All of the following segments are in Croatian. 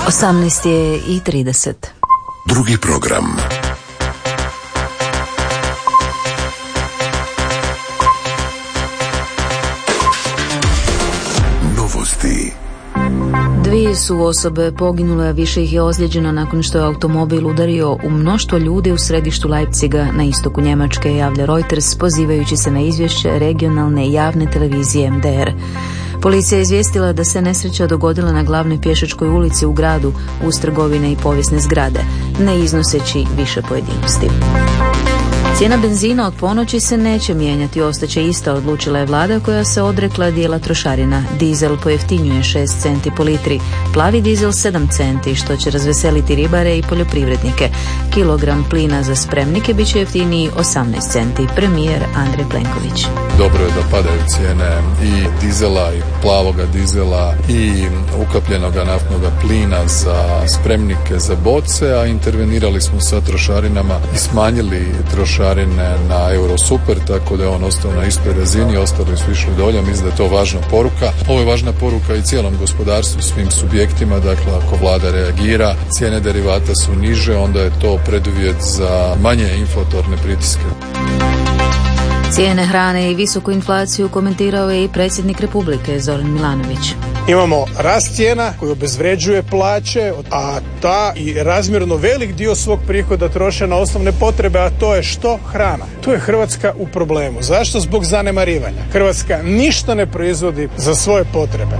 18:30. Drugi program. Novosti. Dvije su osobe poginule, a više ih je ozlijeđeno nakon što je automobil udario u mnoštvo ljudi u središtu Leipziga na istoku Njemačke, javlja Reuters pozivajući se na izvješće regionalne javne televizije MDR. Policija je izvijestila da se nesreća dogodila na glavnoj pješačkoj ulici u gradu uz trgovine i povijesne zgrade, ne iznoseći više pojedinosti. Cijena benzina od ponoći se neće mijenjati, ostaće ista, odlučila je vlada koja se odrekla dijela trošarina. Dizel pojeftinjuje 6 centi po litri, plavi dizel 7 centi, što će razveseliti ribare i poljoprivrednike. Kilogram plina za spremnike bit će jeftiniji 18 centi, premijer Andrej Plenković. Dobro je da padaju cijene i dizela i plavoga dizela i ukapljenoga naftnoga plina za spremnike za boce, a intervenirali smo sa trošarinama i smanjili trošarine na Eurosuper, tako da je on ostao na istoj razini, ostali su išli dolje. Mislim da je to važna poruka. Ovo je važna poruka i cijelom gospodarstvu, svim subjektima. Dakle, ako vlada reagira, cijene derivata su niže, onda je to preduvjet za manje inflatorne pritiske. Cijene hrane i visoku inflaciju komentirao je i predsjednik Republike Zoran Milanović. Imamo rast cijena koji obezvređuje plaće, a ta i razmjerno velik dio svog prihoda troše na osnovne potrebe, a to je što? Hrana. Tu je Hrvatska u problemu. Zašto? Zbog zanemarivanja. Hrvatska ništa ne proizvodi za svoje potrebe.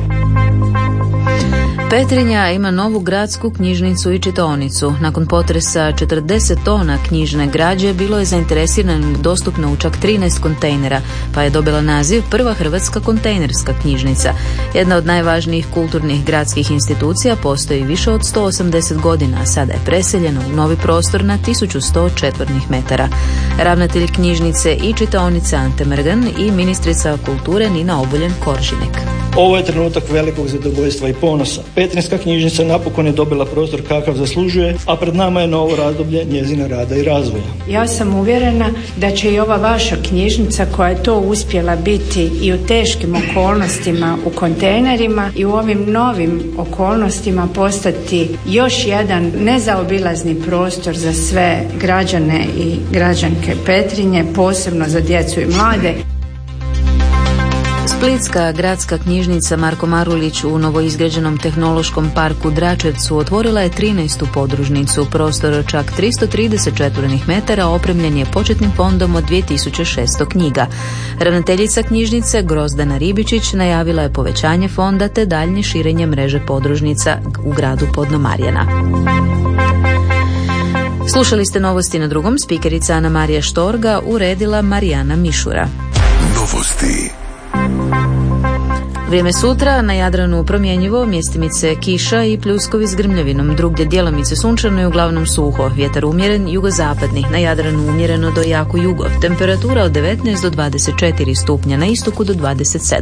Petrinja ima novu gradsku knjižnicu i čitaonicu. Nakon potresa 40 tona knjižne građe bilo je zainteresirano dostupno u čak 13 kontejnera, pa je dobila naziv Prva hrvatska kontejnerska knjižnica. Jedna od najvažnijih kulturnih gradskih institucija postoji više od 180 godina, a sada je preseljena u novi prostor na 1100 četvornih metara. Ravnatelj knjižnice i čitaonice Ante Mrgan i ministrica kulture Nina Obuljen-Koržinek. Ovo je trenutak velikog zadovoljstva i ponosa. Petrinjska knjižnica napokon je dobila prostor kakav zaslužuje, a pred nama je novo razdoblje njezina rada i razvoja. Ja sam uvjerena da će i ova vaša knjižnica, koja je to uspjela biti i u teškim okolnostima u kontejnerima i u ovim novim okolnostima, postati još jedan nezaobilazni prostor za sve građane i građanke Petrinje, posebno za djecu i mlade. Splitska gradska knjižnica Marko Marulić u novoizgrađenom tehnološkom parku Dračevcu otvorila je 13. podružnicu. Prostor čak 330 četvornih metara opremljen je početnim fondom od 2600 knjiga. Ravnateljica knjižnice Grozdana Ribičić najavila je povećanje fonda te daljnje širenje mreže podružnica u gradu Podnomarjana. Slušali ste novosti na drugom, spikerica Ana Marija Štorga, uredila Marijana Mišura. Novosti. Vrijeme sutra, na Jadranu promjenjivo, mjestimice kiša i pljuskovi s grmljavinom, drugdje djelomice sunčano i uglavnom suho, vjetar umjeren, jugozapadni, na Jadranu umjereno do jako jugo, temperatura od 19 do 24 stupnja, na istoku do 27.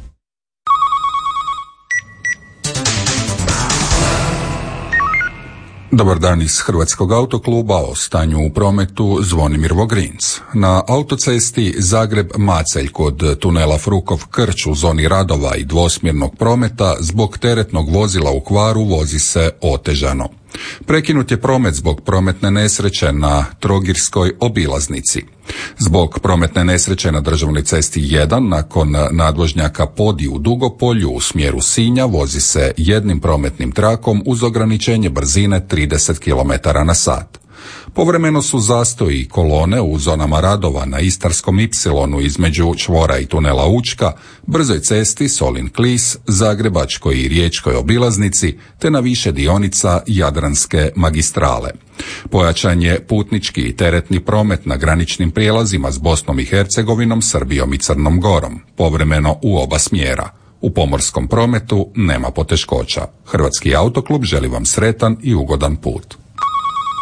Dobar dan iz Hrvatskog autokluba, o stanju u prometu Zvonimir Vogrinc. Na autocesti Zagreb-Macelj kod tunela Frukov-Krč u zoni radova i dvosmjernog prometa zbog teretnog vozila u kvaru vozi se otežano. Prekinut je promet zbog prometne nesreće na Trogirskoj obilaznici. Zbog prometne nesreće na državnoj cesti 1 nakon nadvožnjaka Podi u Dugopolju u smjeru Sinja vozi se jednim prometnim trakom uz ograničenje brzine 30 km/h. Povremeno su zastoji i kolone u zonama radova na Istarskom Ipsilonu između čvora i tunela Učka, brzoj cesti Solin-Klis, Zagrebačkoj i Riječkoj obilaznici, te na više dionica Jadranske magistrale. Pojačan je putnički i teretni promet na graničnim prijelazima s Bosnom i Hercegovinom, Srbijom i Crnom Gorom, povremeno u oba smjera. U pomorskom prometu nema poteškoća. Hrvatski autoklub želi vam sretan i ugodan put.